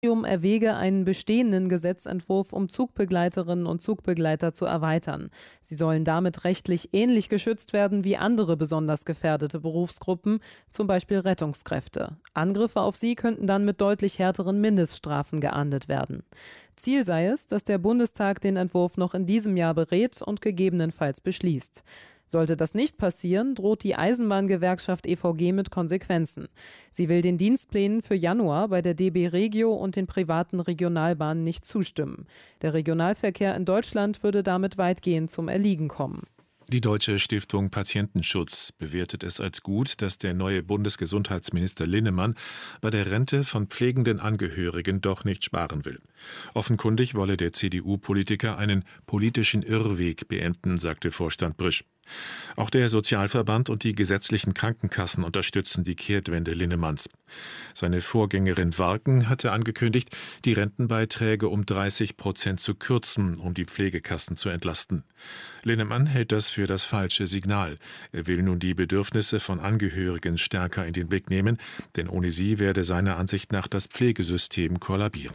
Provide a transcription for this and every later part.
Erwäge einen bestehenden Gesetzentwurf, um Zugbegleiterinnen und Zugbegleiter zu erweitern. Sie sollen damit rechtlich ähnlich geschützt werden wie andere besonders gefährdete Berufsgruppen, zum Beispiel Rettungskräfte. Angriffe auf sie könnten dann mit deutlich härteren Mindeststrafen geahndet werden. Ziel sei es, dass der Bundestag den Entwurf noch in diesem Jahr berät und gegebenenfalls beschließt. Sollte das nicht passieren, droht die Eisenbahngewerkschaft EVG mit Konsequenzen. Sie will den Dienstplänen für Januar bei der DB Regio und den privaten Regionalbahnen nicht zustimmen. Der Regionalverkehr in Deutschland würde damit weitgehend zum Erliegen kommen. Die Deutsche Stiftung Patientenschutz bewertet es als gut, dass der neue Bundesgesundheitsminister Linnemann bei der Rente von pflegenden Angehörigen doch nicht sparen will. Offenkundig wolle der CDU-Politiker einen politischen Irrweg beenden, sagte Vorstand Brisch. Auch der Sozialverband und die gesetzlichen Krankenkassen unterstützen die Kehrtwende Linnemanns. Seine Vorgängerin Warken hatte angekündigt, die Rentenbeiträge um 30% zu kürzen, um die Pflegekassen zu entlasten. Linnemann hält das für das falsche Signal. Er will nun die Bedürfnisse von Angehörigen stärker in den Blick nehmen, denn ohne sie werde seiner Ansicht nach das Pflegesystem kollabieren.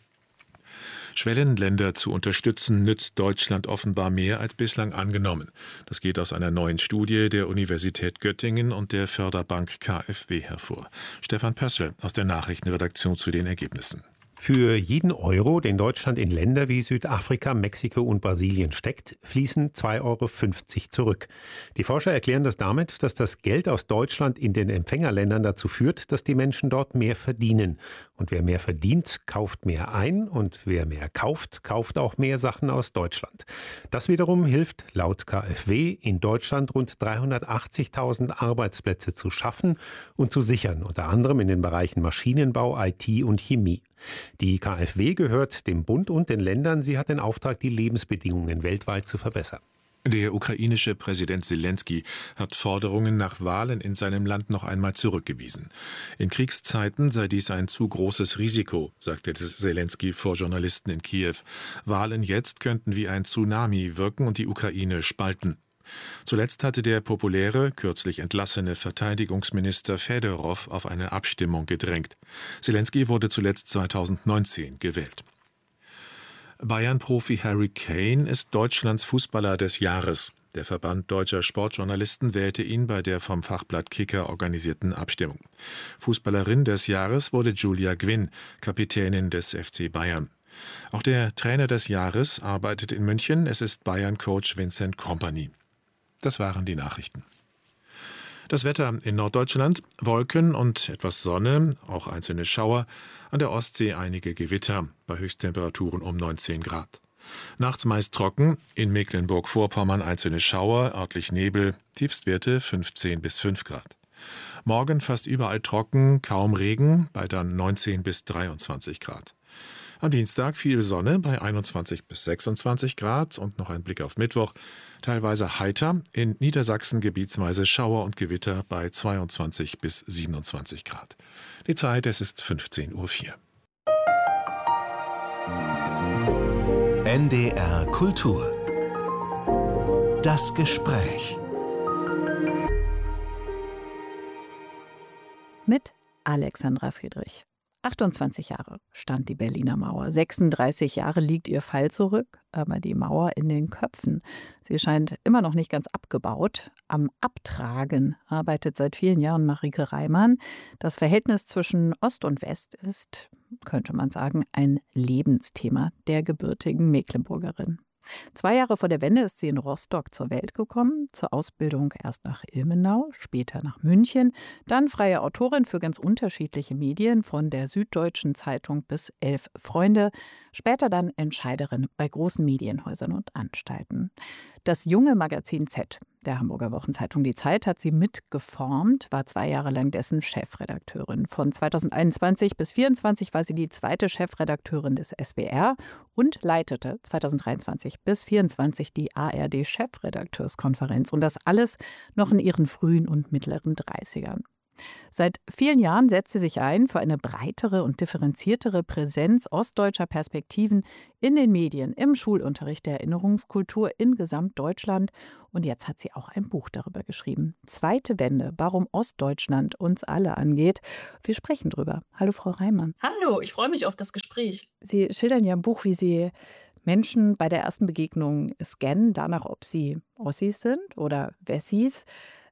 Schwellenländer zu unterstützen, nützt Deutschland offenbar mehr als bislang angenommen. Das geht aus einer neuen Studie der Universität Göttingen und der Förderbank KfW hervor. Stefan Pössl aus der Nachrichtenredaktion zu den Ergebnissen. Für jeden Euro, den Deutschland in Länder wie Südafrika, Mexiko und Brasilien steckt, fließen 2,50 € zurück. Die Forscher erklären das damit, dass das Geld aus Deutschland in den Empfängerländern dazu führt, dass die Menschen dort mehr verdienen. Und wer mehr verdient, kauft mehr ein, und wer mehr kauft, kauft auch mehr Sachen aus Deutschland. Das wiederum hilft laut KfW in Deutschland rund 380.000 Arbeitsplätze zu schaffen und zu sichern, unter anderem in den Bereichen Maschinenbau, IT und Chemie. Die KfW gehört dem Bund und den Ländern. Sie hat den Auftrag, die Lebensbedingungen weltweit zu verbessern. Der ukrainische Präsident Selenskyj hat Forderungen nach Wahlen in seinem Land noch einmal zurückgewiesen. In Kriegszeiten sei dies ein zu großes Risiko, sagte Selenskyj vor Journalisten in Kiew. Wahlen jetzt könnten wie ein Tsunami wirken und die Ukraine spalten. Zuletzt hatte der populäre, kürzlich entlassene Verteidigungsminister Fedorov auf eine Abstimmung gedrängt. Selenskyj wurde zuletzt 2019 gewählt. Bayern-Profi Harry Kane ist Deutschlands Fußballer des Jahres. Der Verband deutscher Sportjournalisten wählte ihn bei der vom Fachblatt Kicker organisierten Abstimmung. Fußballerin des Jahres wurde Julia Gwynn, Kapitänin des FC Bayern. Auch der Trainer des Jahres arbeitet in München. Es ist Bayern-Coach Vincent Kompany. Das waren die Nachrichten. Das Wetter in Norddeutschland: Wolken und etwas Sonne, auch einzelne Schauer, an der Ostsee einige Gewitter, bei Höchsttemperaturen um 19 Grad. Nachts meist trocken, in Mecklenburg-Vorpommern einzelne Schauer, örtlich Nebel, Tiefstwerte 15 bis 5 Grad. Morgen fast überall trocken, kaum Regen, bei dann 19 bis 23 Grad. Am Dienstag viel Sonne bei 21 bis 26 Grad und noch ein Blick auf Mittwoch. Teilweise heiter, in Niedersachsen gebietsweise Schauer und Gewitter bei 22 bis 27 Grad. Die Zeit, es ist 15:04 Uhr. NDR Kultur. Das Gespräch. Mit Alexandra Friedrich. 28 Jahre stand die Berliner Mauer. 36 Jahre liegt ihr Fall zurück, aber die Mauer in den Köpfen, sie scheint immer noch nicht ganz abgebaut. Am Abtragen arbeitet seit vielen Jahren Marike Reimann. Das Verhältnis zwischen Ost und West ist, könnte man sagen, ein Lebensthema der gebürtigen Mecklenburgerin. 2 Jahre vor der Wende ist sie in Rostock zur Welt gekommen, zur Ausbildung erst nach Ilmenau, später nach München, dann freie Autorin für ganz unterschiedliche Medien, von der Süddeutschen Zeitung bis 11 Freunde, später dann Entscheiderin bei großen Medienhäusern und Anstalten. Das junge Magazin Z der Hamburger Wochenzeitung Die Zeit hat sie mitgeformt, war 2 Jahre lang dessen Chefredakteurin. Von 2021 bis 2024 war sie die zweite Chefredakteurin des SWR und leitete 2023 bis 2024 die ARD-Chefredakteurskonferenz. Und das alles noch in ihren frühen und mittleren 30ern. Seit vielen Jahren setzt sie sich ein für eine breitere und differenziertere Präsenz ostdeutscher Perspektiven in den Medien, im Schulunterricht der Erinnerungskultur in Gesamtdeutschland. Und jetzt hat sie auch ein Buch darüber geschrieben. Zweite Wende, warum Ostdeutschland uns alle angeht. Wir sprechen drüber. Hallo, Frau Reimann. Hallo, ich freue mich auf das Gespräch. Sie schildern ja im Buch, wie Sie Menschen bei der ersten Begegnung scannen, danach, ob sie Ossis sind oder Wessis.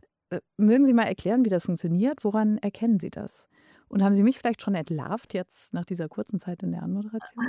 Mögen Sie mal erklären, wie das funktioniert? Woran erkennen Sie das? Und haben Sie mich vielleicht schon entlarvt jetzt nach dieser kurzen Zeit in der Anmoderation?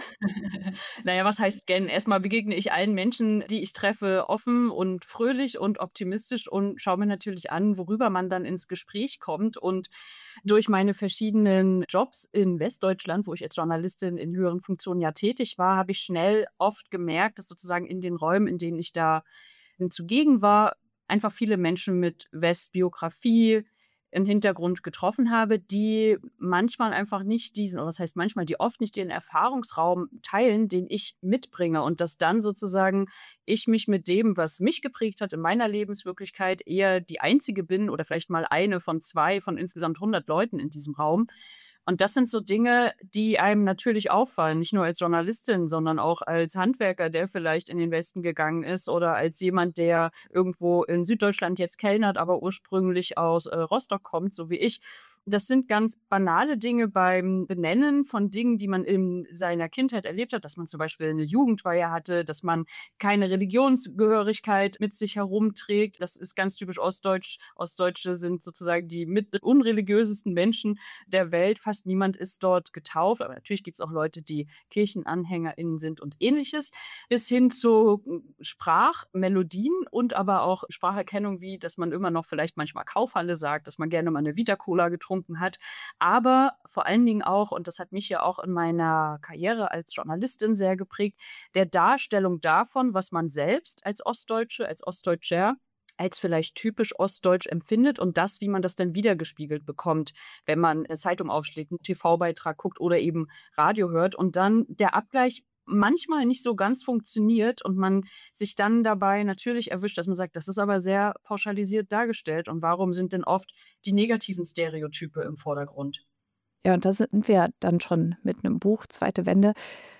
Naja, was heißt scannen? Erstmal begegne ich allen Menschen, die ich treffe, offen und fröhlich und optimistisch und schaue mir natürlich an, worüber man dann ins Gespräch kommt. Und durch meine verschiedenen Jobs in Westdeutschland, wo ich als Journalistin in höheren Funktionen ja tätig war, habe ich schnell oft gemerkt, dass sozusagen in den Räumen, in denen ich da zugegen war, einfach viele Menschen mit Westbiografie im Hintergrund getroffen habe, die manchmal einfach nicht diesen, oder was heißt manchmal, die oft nicht den Erfahrungsraum teilen, den ich mitbringe. Und dass dann sozusagen ich mich mit dem, was mich geprägt hat in meiner Lebenswirklichkeit, eher die einzige bin oder vielleicht mal eine von 2 von insgesamt 100 Leuten in diesem Raum. Und das sind so Dinge, die einem natürlich auffallen, nicht nur als Journalistin, sondern auch als Handwerker, der vielleicht in den Westen gegangen ist oder als jemand, der irgendwo in Süddeutschland jetzt kellnert, aber ursprünglich aus Rostock kommt, so wie ich. Das sind ganz banale Dinge beim Benennen von Dingen, die man in seiner Kindheit erlebt hat, dass man zum Beispiel eine Jugendweihe hatte, dass man keine Religionsgehörigkeit mit sich herumträgt. Das ist ganz typisch ostdeutsch. Ostdeutsche sind sozusagen die mit unreligiösesten Menschen der Welt. Fast niemand ist dort getauft. Aber natürlich gibt es auch Leute, die KirchenanhängerInnen sind und Ähnliches. Bis hin zu Sprachmelodien und aber auch Spracherkennung, wie dass man immer noch vielleicht manchmal Kaufhalle sagt, dass man gerne mal eine Vita-Cola getrunken hat. Aber vor allen Dingen auch, und das hat mich ja auch in meiner Karriere als Journalistin sehr geprägt, der Darstellung davon, was man selbst als Ostdeutsche, als Ostdeutscher als vielleicht typisch ostdeutsch empfindet und das, wie man das dann wiedergespiegelt bekommt, wenn man eine Zeitung aufschlägt, einen TV-Beitrag guckt oder eben Radio hört und dann der Abgleich manchmal nicht so ganz funktioniert und man sich dann dabei natürlich erwischt, dass man sagt, das ist aber sehr pauschalisiert dargestellt und warum sind denn oft die negativen Stereotype im Vordergrund? Ja, und da sind wir dann schon mit einem Buch, Zweite Wende.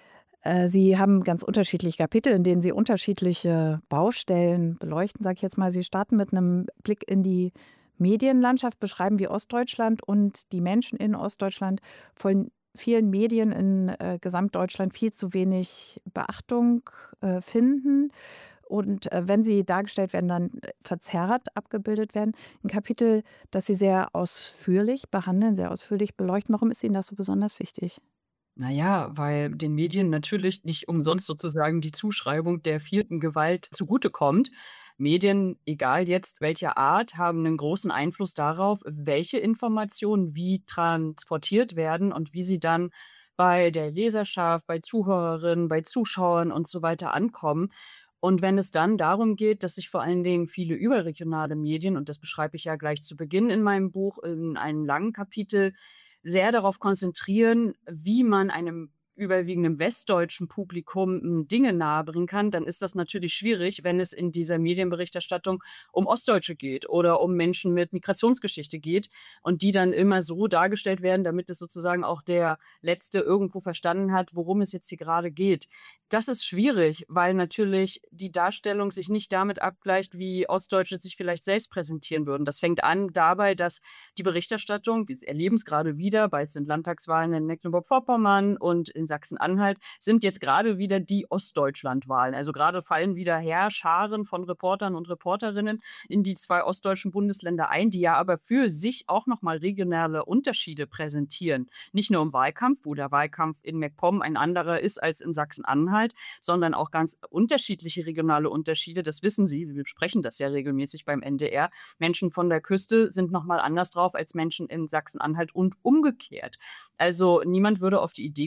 Sie haben ganz unterschiedliche Kapitel, in denen Sie unterschiedliche Baustellen beleuchten, sage ich jetzt mal. Sie starten mit einem Blick in die Medienlandschaft, beschreiben, wie Ostdeutschland und die Menschen in Ostdeutschland von vielen Medien in Gesamtdeutschland viel zu wenig Beachtung finden. Und wenn sie dargestellt werden, dann verzerrt abgebildet werden. Ein Kapitel, das Sie sehr ausführlich behandeln, sehr ausführlich beleuchten. Warum ist Ihnen das so besonders wichtig? Naja, weil den Medien natürlich nicht umsonst sozusagen die Zuschreibung der 4. Gewalt zugutekommt. Medien, egal jetzt welcher Art, haben einen großen Einfluss darauf, welche Informationen wie transportiert werden und wie sie dann bei der Leserschaft, bei Zuhörerinnen, bei Zuschauern und so weiter ankommen. Und wenn es dann darum geht, dass sich vor allen Dingen viele überregionale Medien, und das beschreibe ich ja gleich zu Beginn in meinem Buch in einem langen Kapitel, sehr darauf konzentrieren, wie man einem überwiegenden westdeutschen Publikum Dinge nahebringen kann, dann ist das natürlich schwierig, wenn es in dieser Medienberichterstattung um Ostdeutsche geht oder um Menschen mit Migrationsgeschichte geht und die dann immer so dargestellt werden, damit es sozusagen auch der Letzte irgendwo verstanden hat, worum es jetzt hier gerade geht. Das ist schwierig, weil natürlich die Darstellung sich nicht damit abgleicht, wie Ostdeutsche sich vielleicht selbst präsentieren würden. Das fängt an dabei, dass die Berichterstattung, wir erleben es gerade wieder, bald sind Landtagswahlen in Mecklenburg-Vorpommern und in Sachsen-Anhalt, sind jetzt gerade wieder die Ostdeutschland-Wahlen. Also gerade fallen wieder Heerscharen von Reportern und Reporterinnen in die 2 ostdeutschen Bundesländer ein, die ja aber für sich auch nochmal regionale Unterschiede präsentieren. Nicht nur im Wahlkampf, wo der Wahlkampf in MacPom ein anderer ist als in Sachsen-Anhalt, sondern auch ganz unterschiedliche regionale Unterschiede. Das wissen Sie, wir besprechen das ja regelmäßig beim NDR. Menschen von der Küste sind nochmal anders drauf als Menschen in Sachsen-Anhalt und umgekehrt. Also niemand würde auf die Idee kommen, würde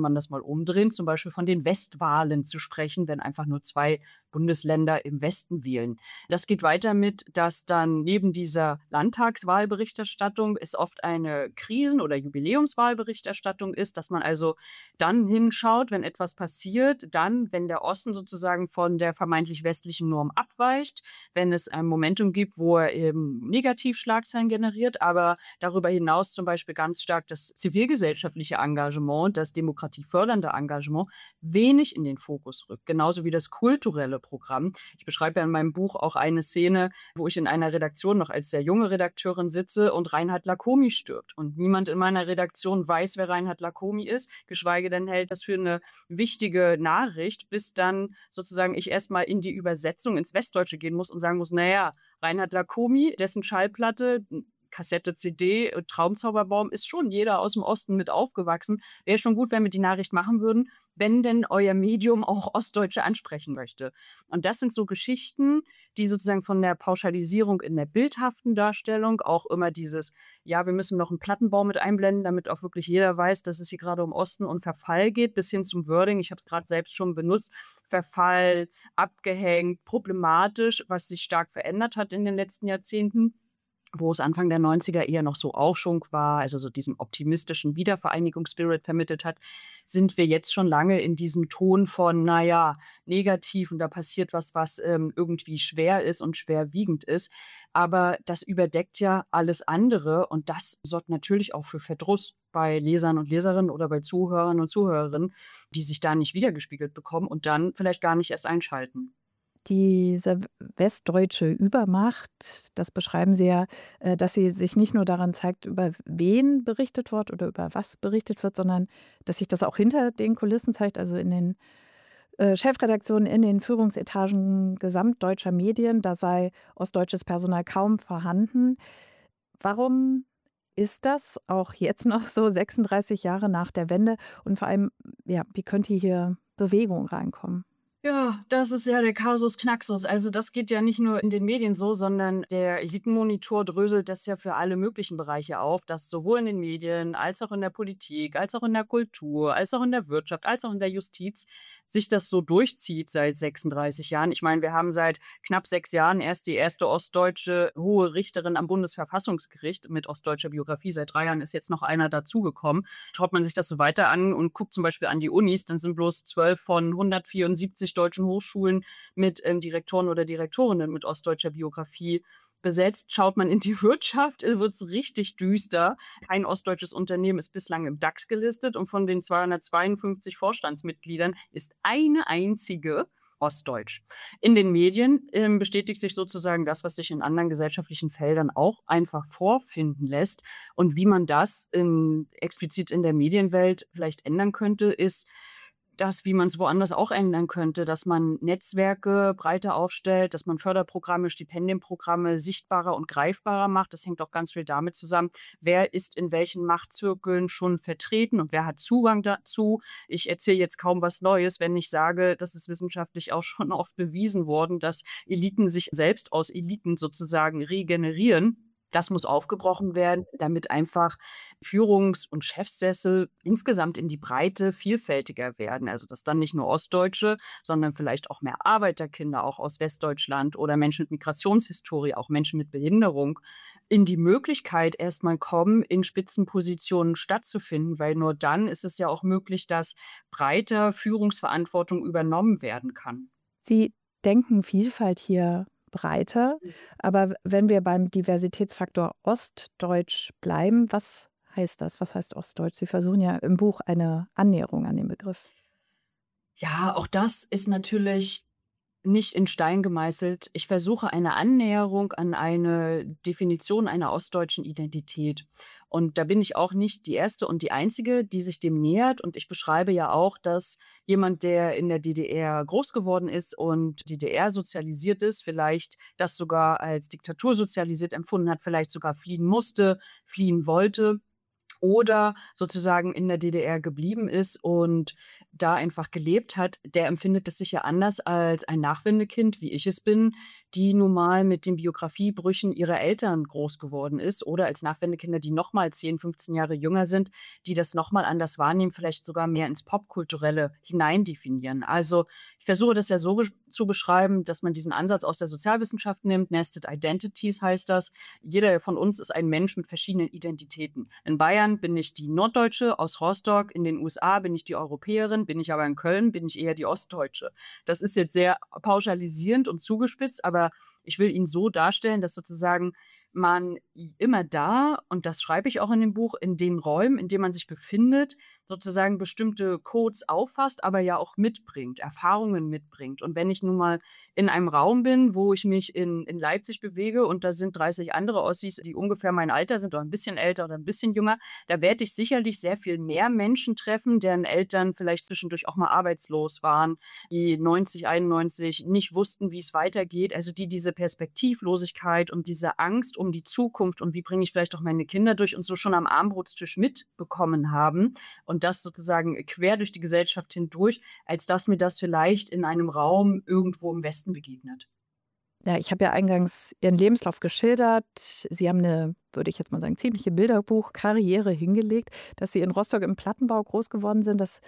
man das mal umdrehen, zum Beispiel von den Westwahlen zu sprechen, wenn einfach nur 2 Bundesländer im Westen wählen. Das geht weiter mit, dass dann neben dieser Landtagswahlberichterstattung es oft eine Krisen- oder Jubiläumswahlberichterstattung ist, dass man also dann hinschaut, wenn etwas passiert, dann, wenn der Osten sozusagen von der vermeintlich westlichen Norm abweicht, wenn es ein Momentum gibt, wo er eben Negativschlagzeilen generiert, aber darüber hinaus zum Beispiel ganz stark das zivilgesellschaftliche Engagement, das demokratiefördernde Engagement wenig in den Fokus rückt, genauso wie das kulturelle Programm. Ich beschreibe ja in meinem Buch auch eine Szene, wo ich in einer Redaktion noch als sehr junge Redakteurin sitze und Reinhard Lacomi stirbt. Und niemand in meiner Redaktion weiß, wer Reinhard Lacomi ist, geschweige denn hält das für eine wichtige Nachricht, bis dann sozusagen ich erstmal in die Übersetzung ins Westdeutsche gehen muss und sagen muss, naja, Reinhard Lacomi, dessen Schallplatte, Kassette, CD, Traumzauberbaum, ist schon jeder aus dem Osten mit aufgewachsen. Wäre schon gut, wenn wir die Nachricht machen würden, wenn denn euer Medium auch Ostdeutsche ansprechen möchte. Und das sind so Geschichten, die sozusagen von der Pauschalisierung in der bildhaften Darstellung auch immer dieses, ja, wir müssen noch einen Plattenbau mit einblenden, damit auch wirklich jeder weiß, dass es hier gerade um Osten und Verfall geht, bis hin zum Wording, ich habe es gerade selbst schon benutzt, Verfall, abgehängt, problematisch, was sich stark verändert hat in den letzten Jahrzehnten, wo es Anfang der 90er eher noch so Aufschwung war, also so diesen optimistischen Wiedervereinigungsspirit vermittelt hat, sind wir jetzt schon lange in diesem Ton von, naja, negativ und da passiert was irgendwie schwer ist und schwerwiegend ist. Aber das überdeckt ja alles andere und das sorgt natürlich auch für Verdruss bei Lesern und Leserinnen oder bei Zuhörern und Zuhörerinnen, die sich da nicht wiedergespiegelt bekommen und dann vielleicht gar nicht erst einschalten. Diese westdeutsche Übermacht, das beschreiben Sie ja, dass sie sich nicht nur daran zeigt, über wen berichtet wird oder über was berichtet wird, sondern dass sich das auch hinter den Kulissen zeigt, also in den Chefredaktionen, in den Führungsetagen gesamtdeutscher Medien. Da sei ostdeutsches Personal kaum vorhanden. Warum ist das auch jetzt noch so 36 Jahre nach der Wende? Und vor allem, ja, wie könnte hier Bewegung reinkommen? Ja, das ist ja der Kasus Knaxus. Also das geht ja nicht nur in den Medien so, sondern der Elitenmonitor dröselt das ja für alle möglichen Bereiche auf, dass sowohl in den Medien als auch in der Politik, als auch in der Kultur, als auch in der Wirtschaft, als auch in der Justiz sich das so durchzieht seit 36 Jahren. Ich meine, wir haben seit knapp 6 Jahren erst die erste ostdeutsche hohe Richterin am Bundesverfassungsgericht mit ostdeutscher Biografie. Seit 3 Jahren ist jetzt noch einer dazugekommen. Schaut man sich das so weiter an und guckt zum Beispiel an die Unis, dann sind bloß 12 von 174 deutschen Hochschulen mit Direktoren oder Direktorinnen mit ostdeutscher Biografie besetzt. Schaut man in die Wirtschaft, wird es richtig düster. Kein ostdeutsches Unternehmen ist bislang im DAX gelistet und von den 252 Vorstandsmitgliedern ist eine einzige ostdeutsch. In den Medien bestätigt sich sozusagen das, was sich in anderen gesellschaftlichen Feldern auch einfach vorfinden lässt. Und wie man das explizit in der Medienwelt vielleicht ändern könnte, ist das, wie man es woanders auch ändern könnte, dass man Netzwerke breiter aufstellt, dass man Förderprogramme, Stipendienprogramme sichtbarer und greifbarer macht. Das hängt auch ganz viel damit zusammen, wer ist in welchen Machtzirkeln schon vertreten und wer hat Zugang dazu. Ich erzähle jetzt kaum was Neues, wenn ich sage, das ist wissenschaftlich auch schon oft bewiesen worden, dass Eliten sich selbst aus Eliten sozusagen regenerieren. Das muss aufgebrochen werden, damit einfach Führungs- und Chefsessel insgesamt in die Breite vielfältiger werden. Also dass dann nicht nur Ostdeutsche, sondern vielleicht auch mehr Arbeiterkinder, auch aus Westdeutschland oder Menschen mit Migrationshistorie, auch Menschen mit Behinderung, in die Möglichkeit erstmal kommen, in Spitzenpositionen stattzufinden, weil nur dann ist es ja auch möglich, dass breiter Führungsverantwortung übernommen werden kann. Sie denken Vielfalt hier breiter, aber wenn wir beim Diversitätsfaktor Ostdeutsch bleiben, was heißt das? Was heißt Ostdeutsch? Sie versuchen ja im Buch eine Annäherung an den Begriff. Ja, auch das ist natürlich nicht in Stein gemeißelt. Ich versuche eine Annäherung an eine Definition einer ostdeutschen Identität. Und da bin ich auch nicht die Erste und die Einzige, die sich dem nähert. Und ich beschreibe ja auch, dass jemand, der in der DDR groß geworden ist und DDR sozialisiert ist, vielleicht das sogar als Diktatur sozialisiert empfunden hat, vielleicht sogar fliehen musste, fliehen wollte oder sozusagen in der DDR geblieben ist und da einfach gelebt hat, der empfindet das sicher anders als ein Nachwendekind, wie ich es bin, die nun mal mit den Biografiebrüchen ihrer Eltern groß geworden ist, oder als Nachwendekinder, die noch mal 10, 15 Jahre jünger sind, die das noch mal anders wahrnehmen, vielleicht sogar mehr ins Popkulturelle hineindefinieren. Also, ich versuche das ja so zu beschreiben, dass man diesen Ansatz aus der Sozialwissenschaft nimmt. Nested Identities heißt das. Jeder von uns ist ein Mensch mit verschiedenen Identitäten. In Bayern bin ich die Norddeutsche aus Rostock, in den USA bin ich die Europäerin, bin ich aber in Köln, bin ich eher die Ostdeutsche. Das ist jetzt sehr pauschalisierend und zugespitzt, aber ich will ihn so darstellen, dass sozusagen man immer da, und das schreibe ich auch in dem Buch, in den Räumen, in denen man sich befindet, sozusagen bestimmte Codes auffasst, aber ja auch mitbringt, Erfahrungen mitbringt. Und wenn ich nun mal in einem Raum bin, wo ich mich in Leipzig bewege und da sind 30 andere Ossis, die ungefähr mein Alter sind oder ein bisschen älter oder ein bisschen jünger, da werde ich sicherlich sehr viel mehr Menschen treffen, deren Eltern vielleicht zwischendurch auch mal arbeitslos waren, die 90, 91 nicht wussten, wie es weitergeht, also die diese Perspektivlosigkeit und diese Angst um die Zukunft und wie bringe ich vielleicht auch meine Kinder durch und so schon am Armbrotstisch mitbekommen haben und das sozusagen quer durch die Gesellschaft hindurch, als dass mir das vielleicht in einem Raum irgendwo im Westen begegnet. Ja, ich habe ja eingangs Ihren Lebenslauf geschildert. Sie haben eine, würde ich jetzt mal sagen, ziemliche Bilderbuchkarriere hingelegt. Dass Sie in Rostock im Plattenbau groß geworden sind, das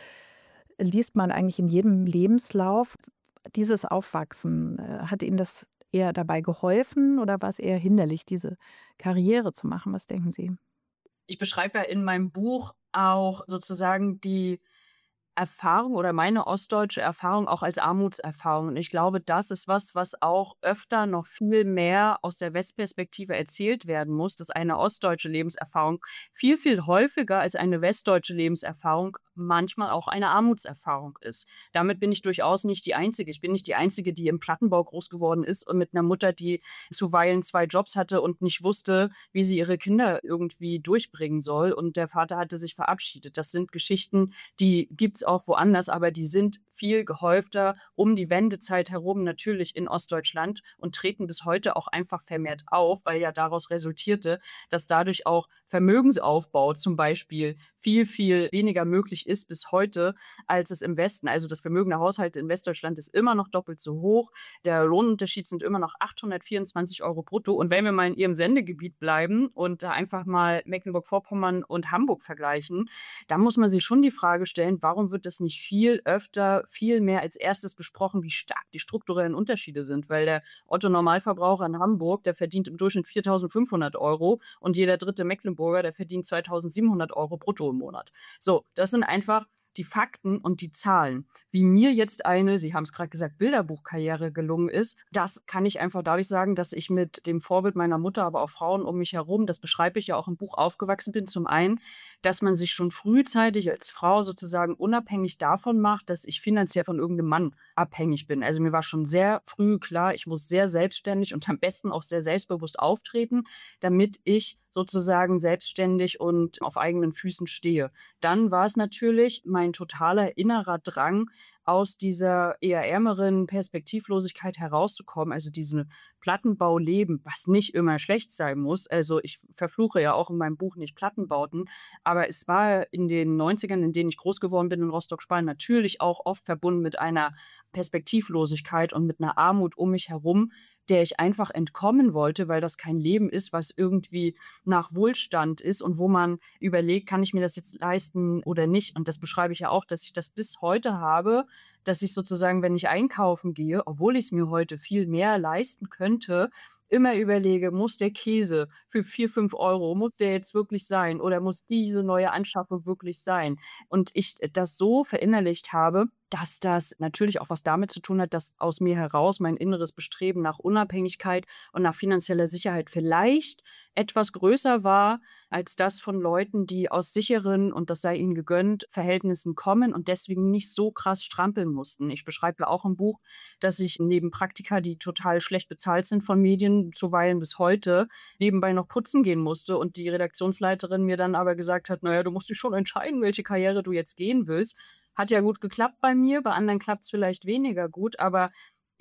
liest man eigentlich in jedem Lebenslauf. Dieses Aufwachsen, hat Ihnen das eher dabei geholfen oder war es eher hinderlich, diese Karriere zu machen? Was denken Sie? Ich beschreibe ja in meinem Buch auch sozusagen die Erfahrung oder meine ostdeutsche Erfahrung auch als Armutserfahrung. Und ich glaube, das ist was, was auch öfter noch viel mehr aus der Westperspektive erzählt werden muss, dass eine ostdeutsche Lebenserfahrung viel, viel häufiger als eine westdeutsche Lebenserfahrung manchmal auch eine Armutserfahrung ist. Damit bin ich durchaus nicht die Einzige. Ich bin nicht die Einzige, die im Plattenbau groß geworden ist und mit einer Mutter, die zuweilen 2 Jobs hatte und nicht wusste, wie sie ihre Kinder irgendwie durchbringen soll. Und der Vater hatte sich verabschiedet. Das sind Geschichten, die gibt es auch woanders, aber die sind viel gehäufter um die Wendezeit herum natürlich in Ostdeutschland und treten bis heute auch einfach vermehrt auf, weil ja daraus resultierte, dass dadurch auch Vermögensaufbau zum Beispiel viel, viel weniger möglich ist bis heute, als es im Westen. Also das Vermögen der Haushalte in Westdeutschland ist immer noch doppelt so hoch. Der Lohnunterschied sind immer noch 824 Euro brutto. Und wenn wir mal in Ihrem Sendegebiet bleiben und da einfach mal Mecklenburg-Vorpommern und Hamburg vergleichen, da muss man sich schon die Frage stellen, warum wird das nicht viel öfter, viel mehr als erstes besprochen, wie stark die strukturellen Unterschiede sind? Weil der Otto-Normalverbraucher in Hamburg, der verdient im Durchschnitt 4.500 Euro und jeder dritte Mecklenburger, der verdient 2.700 Euro brutto im Monat. So, das sind einfach die Fakten und die Zahlen. Wie mir jetzt eine, Sie haben es gerade gesagt, Bilderbuchkarriere gelungen ist, das kann ich einfach dadurch sagen, dass ich mit dem Vorbild meiner Mutter, aber auch Frauen um mich herum, das beschreibe ich ja auch im Buch, aufgewachsen bin. Zum einen, dass man sich schon frühzeitig als Frau sozusagen unabhängig davon macht, dass ich finanziell von irgendeinem Mann abhängig bin. Also mir war schon sehr früh klar, ich muss sehr selbstständig und am besten auch sehr selbstbewusst auftreten, damit ich sozusagen selbstständig und auf eigenen Füßen stehe. Dann war es natürlich mein totaler innerer Drang, aus dieser eher ärmeren Perspektivlosigkeit herauszukommen, also diesem Plattenbauleben, was nicht immer schlecht sein muss. Also ich verfluche ja auch in meinem Buch nicht Plattenbauten, aber es war in den 90ern, in denen ich groß geworden bin in Rostock-Spalen, natürlich auch oft verbunden mit einer Perspektivlosigkeit und mit einer Armut um mich herum, der ich einfach entkommen wollte, weil das kein Leben ist, was irgendwie nach Wohlstand ist und wo man überlegt, kann ich mir das jetzt leisten oder nicht? Und das beschreibe ich ja auch, dass ich das bis heute habe, dass ich sozusagen, wenn ich einkaufen gehe, obwohl ich es mir heute viel mehr leisten könnte, immer überlege, muss der Käse für 4, 5 Euro, muss der jetzt wirklich sein oder muss diese neue Anschaffung wirklich sein? Und ich das so verinnerlicht habe, dass das natürlich auch was damit zu tun hat, dass aus mir heraus mein inneres Bestreben nach Unabhängigkeit und nach finanzieller Sicherheit vielleicht etwas größer war als das von Leuten, die aus sicheren, und das sei ihnen gegönnt, Verhältnissen kommen und deswegen nicht so krass strampeln mussten. Ich beschreibe ja auch im Buch, dass ich neben Praktika, die total schlecht bezahlt sind von Medien, zuweilen bis heute, nebenbei noch putzen gehen musste und die Redaktionsleiterin mir dann aber gesagt hat, naja, du musst dich schon entscheiden, welche Karriere du jetzt gehen willst. Hat ja gut geklappt bei mir, bei anderen klappt es vielleicht weniger gut, aber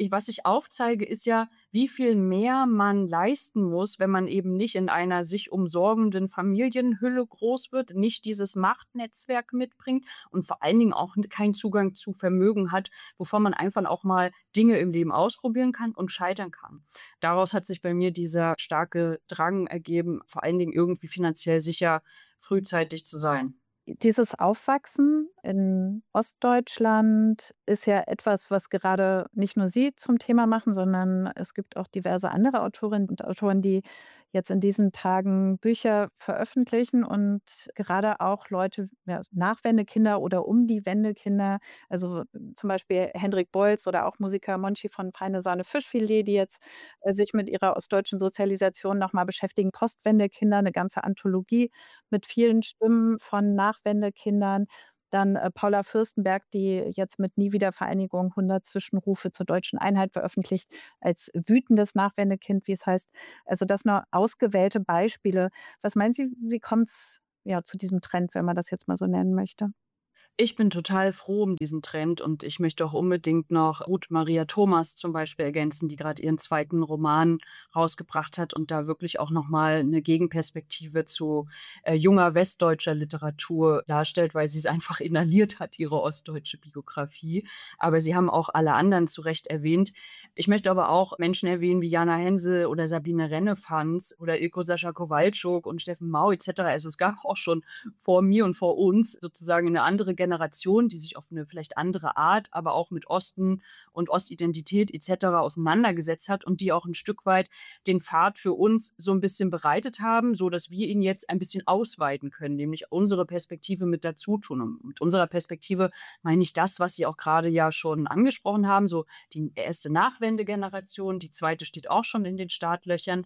was ich aufzeige, ist ja, wie viel mehr man leisten muss, wenn man eben nicht in einer sich umsorgenden Familienhülle groß wird, nicht dieses Machtnetzwerk mitbringt und vor allen Dingen auch keinen Zugang zu Vermögen hat, wovon man einfach auch mal Dinge im Leben ausprobieren kann und scheitern kann. Daraus hat sich bei mir dieser starke Drang ergeben, vor allen Dingen irgendwie finanziell sicher frühzeitig zu sein. Dieses Aufwachsen in Ostdeutschland ist ja etwas, was gerade nicht nur Sie zum Thema machen, sondern es gibt auch diverse andere Autorinnen und Autoren, die jetzt in diesen Tagen Bücher veröffentlichen und gerade auch Leute, ja, Nachwendekinder oder um die Wendekinder, also zum Beispiel Hendrik Bolz oder auch Musiker Monchi von Feine Sahne Fischfilet, die jetzt sich mit ihrer ostdeutschen Sozialisation nochmal beschäftigen. Postwendekinder, eine ganze Anthologie mit vielen Stimmen von Nachwendekindern. Dann Paula Fürstenberg, die jetzt mit Nie wieder Vereinigung 100 Zwischenrufe zur deutschen Einheit veröffentlicht, als wütendes Nachwendekind, wie es heißt. Also das nur ausgewählte Beispiele. Was meinen Sie, wie kommt es ja, zu diesem Trend, wenn man das jetzt mal so nennen möchte? Ich bin total froh um diesen Trend und ich möchte auch unbedingt noch Ruth Maria Thomas zum Beispiel ergänzen, die gerade ihren zweiten Roman rausgebracht hat und da wirklich auch noch mal 'ne Gegenperspektive zu, junger westdeutscher Literatur darstellt, weil sie es einfach inhaliert hat, ihre ostdeutsche Biografie. Aber Sie haben auch alle anderen zu Recht erwähnt. Ich möchte aber auch Menschen erwähnen wie Jana Hensel oder Sabine Rennefanz oder Ilko Sascha Kowalczuk und Steffen Mau et cetera. Also, es gab auch schon vor mir und vor uns sozusagen eine andere Generation, die sich auf eine vielleicht andere Art, aber auch mit Osten und Ostidentität et cetera auseinandergesetzt hat und die auch ein Stück weit den Pfad für uns so ein bisschen bereitet haben, so dass wir ihn jetzt ein bisschen ausweiten können, nämlich unsere Perspektive mit dazu tun. Und mit unserer Perspektive meine ich das, was Sie auch gerade ja schon angesprochen haben, so die erste Nachwendegeneration, die zweite steht auch schon in den Startlöchern.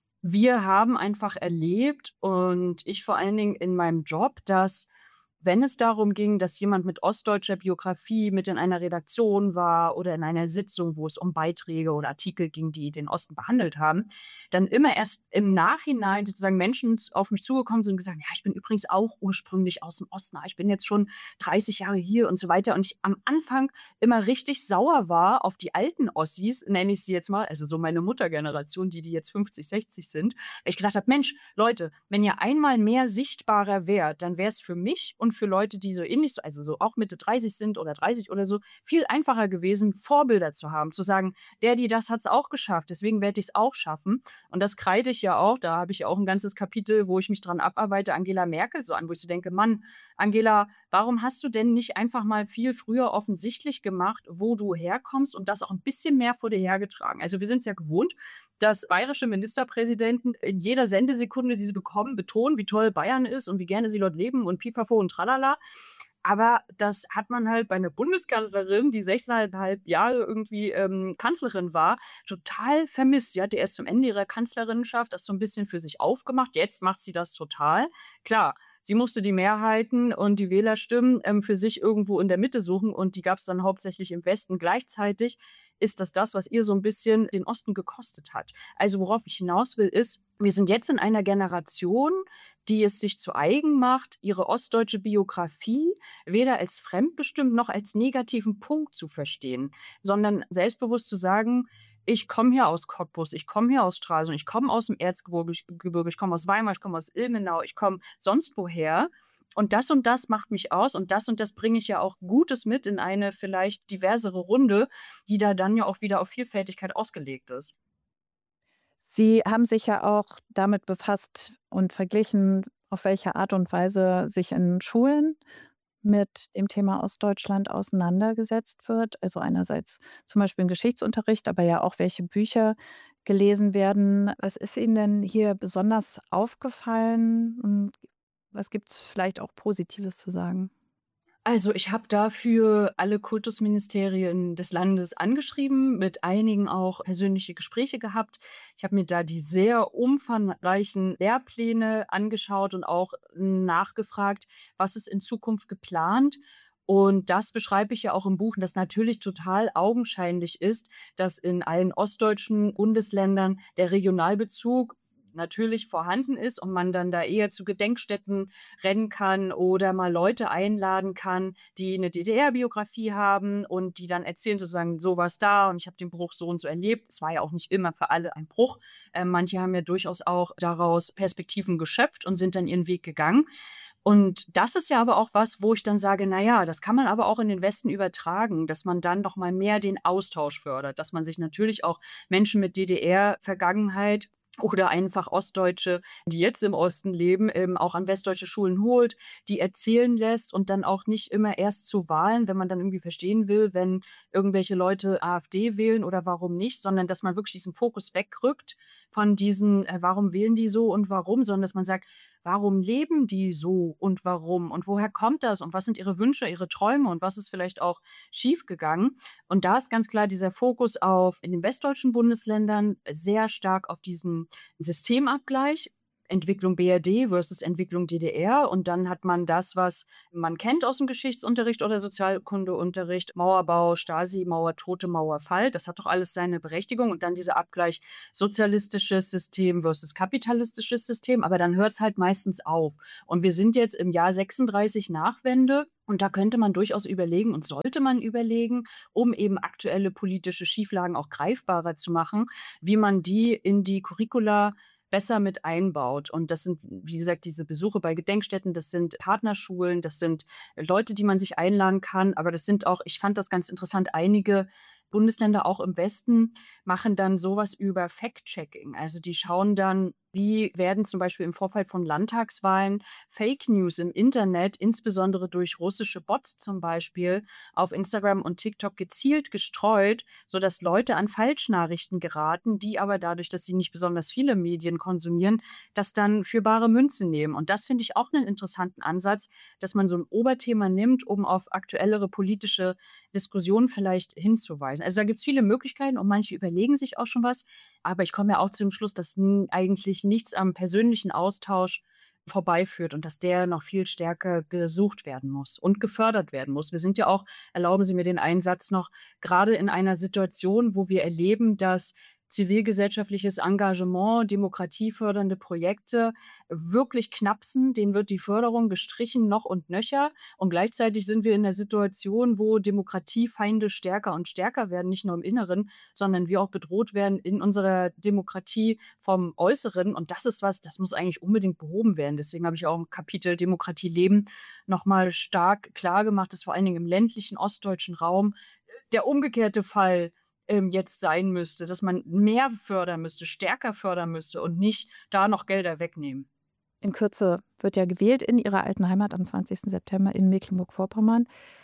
Wir haben einfach erlebt und ich vor allen Dingen in meinem Job, dass wenn es darum ging, dass jemand mit ostdeutscher Biografie mit in einer Redaktion war oder in einer Sitzung, wo es um Beiträge oder Artikel ging, die den Osten behandelt haben, dann immer erst im Nachhinein sozusagen Menschen auf mich zugekommen sind und gesagt: „Ja, ich bin übrigens auch ursprünglich aus dem Osten. Ich bin jetzt schon 30 Jahre hier“ und so weiter. Und ich am Anfang immer richtig sauer war auf die alten Ossis, nenne ich sie jetzt mal, also so meine Muttergeneration, die jetzt 50, 60 sind, weil ich gedacht habe: „Mensch, Leute, wenn ihr einmal mehr sichtbarer wärt, dann wäre es für mich und für Leute, die so ähnlich so also so auch Mitte 30 sind oder 30 oder so, viel einfacher gewesen, Vorbilder zu haben, zu sagen: „Der, die das hat's auch geschafft, deswegen werde ich's auch schaffen.“ Und das kreide ich ja auch, da habe ich ja auch 'n ganzes Kapitel, wo ich mich dran abarbeite, Angela Merkel so an, wo ich so denke: „Mann, Angela, warum hast du denn nicht einfach mal viel früher offensichtlich gemacht, wo du herkommst und das auch 'n bisschen mehr vor dir hergetragen?“ Also, wir sind's ja gewohnt, dass bayerische Ministerpräsidenten in jeder Sendesekunde, die sie bekommen, betonen, wie toll Bayern ist und wie gerne sie dort leben und Pipapo und Tralala. Aber das hat man halt bei einer Bundeskanzlerin, die 6,5 Jahre irgendwie, Kanzlerin war, total vermisst. Sie hatte erst zum Ende ihrer Kanzlerinnenschaft das so ein bisschen für sich aufgemacht. Jetzt macht sie das total. Klar, sie musste die Mehrheiten und die Wählerstimmen, für sich irgendwo in der Mitte suchen und die gab es dann hauptsächlich im Westen. Gleichzeitig ist das, was ihr so ein bisschen den Osten gekostet hat. Also, worauf ich hinaus will, ist, wir sind jetzt in einer Generation, die es sich zu eigen macht, ihre ostdeutsche Biografie weder als fremdbestimmt noch als negativen Punkt zu verstehen, sondern selbstbewusst zu sagen: „Ich komme hier aus Cottbus, ich komme hier aus Stralsund, ich komme aus dem Erzgebirge, ich komme aus Weimar, ich komme aus Ilmenau, ich komme sonst woher und das macht mich aus und das bringe ich ja auch Gutes mit in eine vielleicht diversere Runde, die da dann ja auch wieder auf Vielfältigkeit ausgelegt ist.“ Sie haben sich ja auch damit befasst und verglichen, auf welche Art und Weise sich in Schulen mit dem Thema Ostdeutschland auseinandergesetzt wird. Also einerseits zum Beispiel im Geschichtsunterricht, aber ja auch welche Bücher gelesen werden. Was ist Ihnen denn hier besonders aufgefallen und was gibt es vielleicht auch Positives zu sagen? Also, ich habe dafür alle Kultusministerien des Landes angeschrieben, mit einigen auch persönliche Gespräche gehabt. Ich habe mir da die sehr umfangreichen Lehrpläne angeschaut und auch nachgefragt, was ist in Zukunft geplant. Und das beschreibe ich ja auch im Buch, dass natürlich total augenscheinlich ist, dass in allen ostdeutschen Bundesländern der Regionalbezug natürlich vorhanden ist und man dann da eher zu Gedenkstätten rennen kann oder mal Leute einladen kann, die eine DDR-Biografie haben und die dann erzählen sozusagen, so war's da und ich habe den Bruch so und so erlebt. Es war ja auch nicht immer für alle ein Bruch. Manche haben ja durchaus auch daraus Perspektiven geschöpft und sind dann ihren Weg gegangen. Und das ist ja aber auch was, wo ich dann sage, na ja, das kann man aber auch in den Westen übertragen, dass man dann noch mal mehr den Austausch fördert, dass man sich natürlich auch Menschen mit DDR-Vergangenheit oder einfach Ostdeutsche, die jetzt im Osten leben, auch an westdeutsche Schulen holt, die erzählen lässt und dann auch nicht immer erst zu Wahlen, wenn man dann irgendwie verstehen will, wenn irgendwelche Leute AfD wählen oder warum nicht, sondern dass man wirklich diesen Fokus wegrückt von diesen, warum wählen die so und warum, sondern dass man sagt, warum leben die so und warum und woher kommt das und was sind ihre Wünsche, ihre Träume und was ist vielleicht auch schiefgegangen. Und da ist ganz klar dieser Fokus auf in den westdeutschen Bundesländern sehr stark auf diesen Systemabgleich. Entwicklung BRD versus Entwicklung DDR. Und dann hat man das, was man kennt aus dem Geschichtsunterricht oder Sozialkundeunterricht, Mauerbau, Stasi, Mauertote, Mauerfall. Das hat doch alles seine Berechtigung. Und dann dieser Abgleich sozialistisches System versus kapitalistisches System. Aber dann hört es halt meistens auf. Und wir sind jetzt im Jahr 36 Nachwende. Und da könnte man durchaus überlegen und sollte man überlegen, um eben aktuelle politische Schieflagen auch greifbarer zu machen, wie man die in die Curricula besser mit einbaut. Und das sind, wie gesagt, diese Besuche bei Gedenkstätten, das sind Partnerschulen, das sind Leute, die man sich einladen kann. Aber das sind auch, ich fand das ganz interessant, einige Bundesländer auch im Westen machen dann sowas über Fact-Checking. Also die schauen dann, wie werden zum Beispiel im Vorfeld von Landtagswahlen Fake News im Internet, insbesondere durch russische Bots zum Beispiel, auf Instagram und TikTok gezielt gestreut, sodass Leute an Falschnachrichten geraten, die aber dadurch, dass sie nicht besonders viele Medien konsumieren, das dann für bare Münze nehmen. Und das finde ich auch einen interessanten Ansatz, dass man so ein Oberthema nimmt, um auf aktuellere politische Diskussionen vielleicht hinzuweisen. Also da gibt es viele Möglichkeiten und manche überlegen sich auch schon was. Aber ich komme ja auch zu dem Schluss, dass eigentlich nichts am persönlichen Austausch vorbeiführt und dass der noch viel stärker gesucht werden muss und gefördert werden muss. Wir sind ja auch, erlauben Sie mir den Einsatz noch, gerade in einer Situation, wo wir erleben, dass zivilgesellschaftliches Engagement, demokratiefördernde Projekte wirklich knapsen. Denen wird die Förderung gestrichen, noch und nöcher. Und gleichzeitig sind wir in der Situation, wo Demokratiefeinde stärker und stärker werden, nicht nur im Inneren, sondern wir auch bedroht werden in unserer Demokratie vom Äußeren. Und das ist was, das muss eigentlich unbedingt behoben werden. Deswegen habe ich auch im Kapitel Demokratie leben nochmal stark klar gemacht, dass vor allen Dingen im ländlichen ostdeutschen Raum der umgekehrte Fall jetzt sein müsste, dass man mehr fördern müsste, stärker fördern müsste und nicht da noch Gelder wegnehmen. In Kürze wird ja gewählt in Ihrer alten Heimat am 20. September in Mecklenburg-Vorpommern.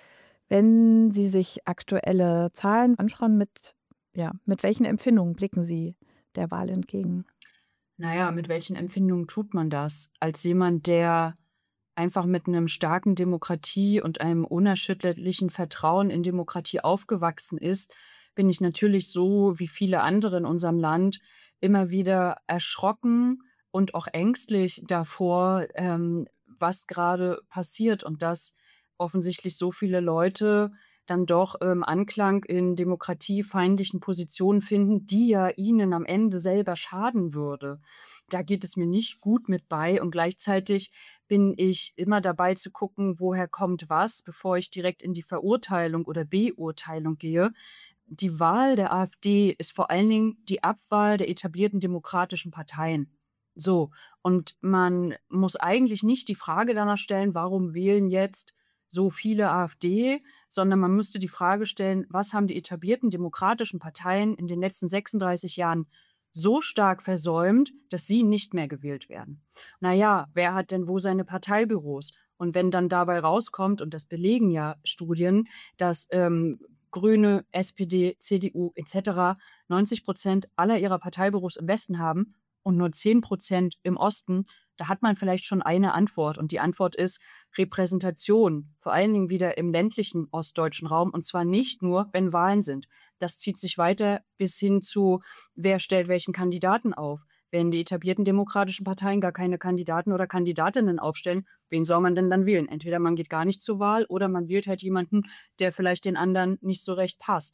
Wenn Sie sich aktuelle Zahlen anschauen, mit welchen Empfindungen blicken Sie der Wahl entgegen? Naja, mit welchen Empfindungen tut man das? Als jemand, der einfach mit einem starken Demokratie und einem unerschütterlichen Vertrauen in Demokratie aufgewachsen ist, bin ich natürlich so wie viele andere in unserem Land immer wieder erschrocken und auch ängstlich davor, was gerade passiert und dass offensichtlich so viele Leute dann doch Anklang in demokratiefeindlichen Positionen finden, die ja ihnen am Ende selber schaden würde. Da geht es mir nicht gut mit bei und gleichzeitig bin ich immer dabei zu gucken, woher kommt was, bevor ich direkt in die Verurteilung oder Beurteilung gehe. Die Wahl der AfD ist vor allen Dingen die Abwahl der etablierten demokratischen Parteien. So, und man muss eigentlich nicht die Frage danach stellen, warum wählen jetzt so viele AfD, sondern man müsste die Frage stellen, was haben die etablierten demokratischen Parteien in den letzten 36 Jahren so stark versäumt, dass sie nicht mehr gewählt werden. Naja, wer hat denn wo seine Parteibüros? Und wenn dann dabei rauskommt, und das belegen ja Studien, dass Grüne, SPD, CDU etc. 90% aller ihrer Parteibüros im Westen haben und nur 10% im Osten, da hat man vielleicht schon eine Antwort. Und die Antwort ist Repräsentation, vor allen Dingen wieder im ländlichen ostdeutschen Raum. Und zwar nicht nur, wenn Wahlen sind. Das zieht sich weiter bis hin zu, wer stellt welchen Kandidaten auf. Wenn die etablierten demokratischen Parteien gar keine Kandidaten oder Kandidatinnen aufstellen, wen soll man denn dann wählen? Entweder man geht gar nicht zur Wahl oder man wählt halt jemanden, der vielleicht den anderen nicht so recht passt.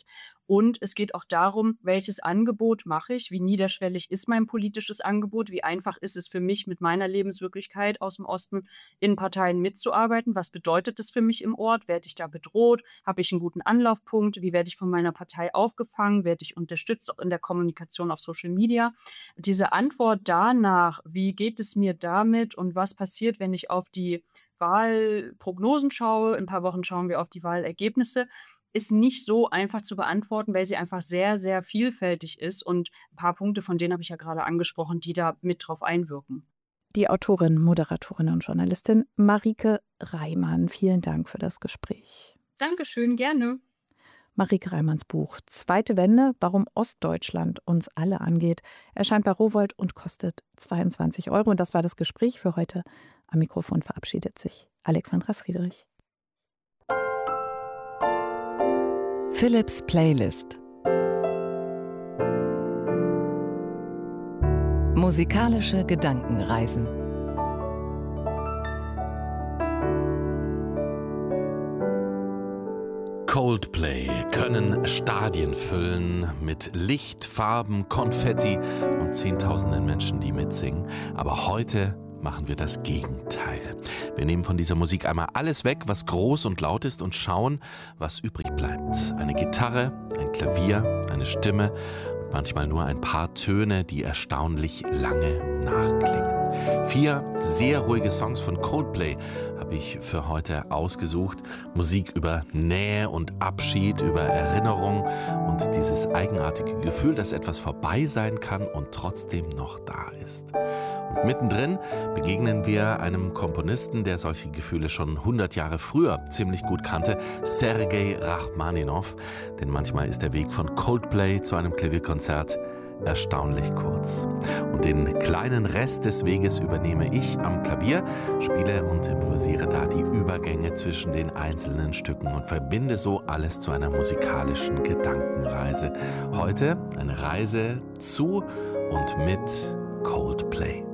Und es geht auch darum, welches Angebot mache ich, wie niederschwellig ist mein politisches Angebot, wie einfach ist es für mich, mit meiner Lebenswirklichkeit aus dem Osten in Parteien mitzuarbeiten, was bedeutet das für mich im Ort, werde ich da bedroht, habe ich einen guten Anlaufpunkt, wie werde ich von meiner Partei aufgefangen, werde ich unterstützt, auch in der Kommunikation auf Social Media. Diese Antwort danach, wie geht es mir damit und was passiert, wenn ich auf die Wahlprognosen schaue, in ein paar Wochen schauen wir auf die Wahlergebnisse, ist nicht so einfach zu beantworten, weil sie einfach sehr, sehr vielfältig ist und ein paar Punkte, von denen habe ich ja gerade angesprochen, die da mit drauf einwirken. Die Autorin, Moderatorin und Journalistin Marike Reimann. Vielen Dank für das Gespräch. Dankeschön, gerne. Marike Reimanns Buch Zweite Wende, warum Ostdeutschland uns alle angeht, erscheint bei Rowohlt und kostet 22 €. Und das war das Gespräch für heute. Am Mikrofon verabschiedet sich Alexandra Friedrich. Philips Playlist. Musikalische Gedankenreisen. Coldplay können Stadien füllen mit Licht, Farben, Konfetti und Zehntausenden Menschen, die mitsingen. Aber heute machen wir das Gegenteil. Wir nehmen von dieser Musik einmal alles weg, was groß und laut ist, und schauen, was übrig bleibt. Eine Gitarre, ein Klavier, eine Stimme und manchmal nur ein paar Töne, die erstaunlich lange nachklingen. 4 sehr ruhige Songs von Coldplay habe ich für heute ausgesucht. Musik über Nähe und Abschied, über Erinnerung und dieses eigenartige Gefühl, dass etwas vorbei sein kann und trotzdem noch da ist. Und mittendrin begegnen wir einem Komponisten, der solche Gefühle schon 100 Jahre früher ziemlich gut kannte, Sergei Rachmaninow. Denn manchmal ist der Weg von Coldplay zu einem Klavierkonzert erstaunlich kurz. Und den kleinen Rest des Weges übernehme ich am Klavier, spiele und improvisiere da die Übergänge zwischen den einzelnen Stücken und verbinde so alles zu einer musikalischen Gedankenreise. Heute eine Reise zu und mit Coldplay.